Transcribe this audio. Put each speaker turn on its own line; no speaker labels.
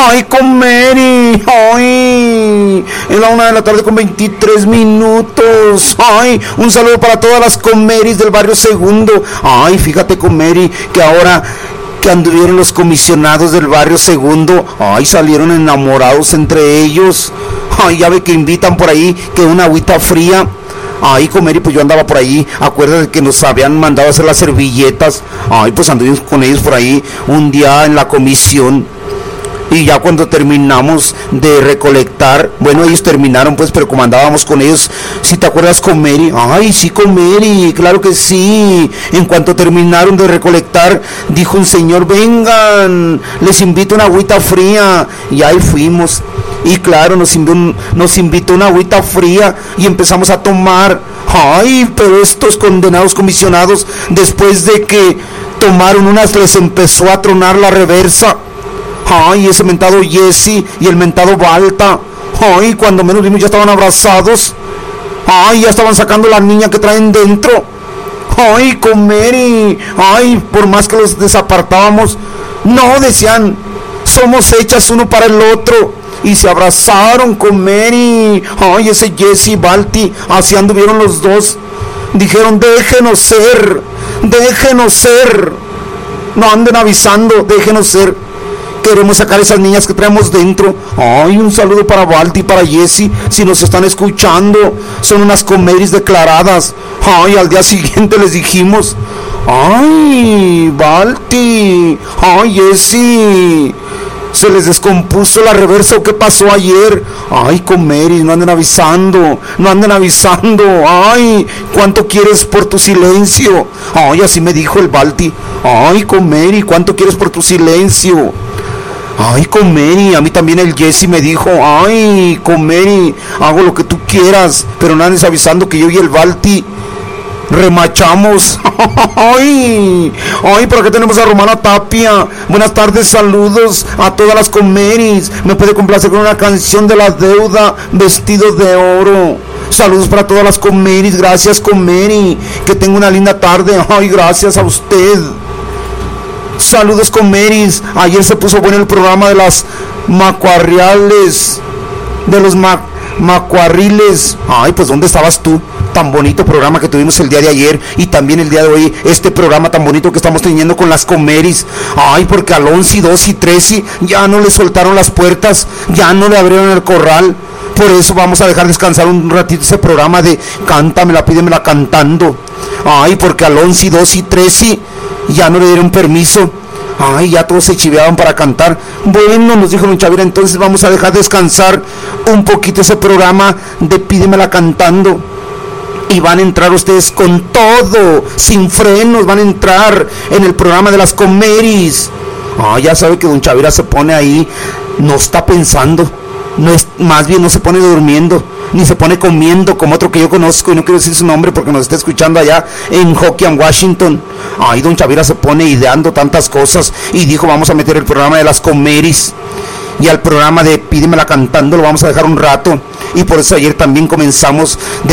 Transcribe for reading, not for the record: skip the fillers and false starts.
Ay, con Mary. Ay, es la 1 de la tarde con 23 minutos. Ay, un saludo para todas las Comeris del barrio Segundo. Ay, fíjate, con Mary, que ahora que anduvieron los comisionados del barrio Segundo, ay, salieron enamorados entre ellos. Ay, ya ve que invitan por ahí que una agüita fría. Ay, Comeri, pues yo andaba por ahí. Acuérdate que nos habían mandado a hacer las servilletas. Ay, pues anduvimos con ellos por ahí un día en la comisión. Y ya cuando terminamos de recolectar, bueno, ellos terminaron pues, pero como andábamos con ellos, si te acuerdas, con Mary, ay, sí, con Mary, claro que sí. En cuanto terminaron de recolectar, dijo un señor, vengan, les invito una agüita fría. Y ahí fuimos. Y claro, nos invitó una agüita fría y empezamos a tomar. Ay, pero estos condenados comisionados, después de que tomaron unas, les empezó a tronar la reversa. Ay, ese mentado Jesse y el mentado Balta. Ay, cuando menos vimos ya estaban abrazados. Ay, ya estaban sacando la niña que traen dentro. Ay, con Mary. Ay, por más que los desapartábamos, no, decían, somos hechas uno para el otro. Y se abrazaron con Mary. Ay, ese Jesse y Balti, así anduvieron los dos. Dijeron, déjenos ser, déjenos ser. No anden avisando, déjenos ser. Queremos sacar esas niñas que traemos dentro. Ay, un saludo para Balti y para Jesse, si nos están escuchando. Son unas Comeris declaradas. Ay, al día siguiente les dijimos, ay, Balti, ay, Jesse, se les descompuso la reversa, ¿o qué pasó ayer? Ay, Comeri, no anden avisando, no anden avisando. Ay, ¿cuánto quieres por tu silencio? Ay, así me dijo el Balti. Ay, Comeri, ¿cuánto quieres por tu silencio? Ay, Comeri, a mí también el Jesse me dijo, ay, Comeri, hago lo que tú quieras, pero no andes avisando que yo y el Balti remachamos. Ay, ay, por acá tenemos a Romana Tapia. Buenas tardes, saludos a todas las Comeris. Me puede complacer con una canción de La Deuda, Vestido de Oro. Saludos para todas las Comeris. Gracias, Comeri, que tenga una linda tarde. Ay, gracias a usted. Saludos, Comeris. Ayer se puso bueno el programa de las macuarriales, de los macuarriles. Ay, pues ¿dónde estabas tú? Tan bonito programa que tuvimos el día de ayer y también el día de hoy, este programa tan bonito que estamos teniendo con las Comeris. Ay, porque al 11, 12 y 13 ya no le soltaron las puertas, ya no le abrieron el corral. Por eso vamos a dejar descansar un ratito ese programa de Cántamela, Pídemela cantando. Ay, porque al 11, 12 y 13 ya no le dieron permiso. Ay, ya todos se chiveaban para cantar. Bueno, nos dijo don Chavira, entonces vamos a dejar descansar un poquito ese programa de Pídemela cantando. Y van a entrar ustedes con todo, sin frenos, van a entrar en el programa de las Comeris. Ya sabe que don Chavira se pone ahí, no está pensando, no es, más bien no se pone durmiendo, ni se pone comiendo como otro que yo conozco, y no quiero decir su nombre porque nos está escuchando allá en Hokkien, Washington. Ay, don Chavira se pone ideando tantas cosas y dijo, vamos a meter el programa de las Comeris. Y al programa de Pídemela cantando lo vamos a dejar un rato. Y por eso ayer también comenzamos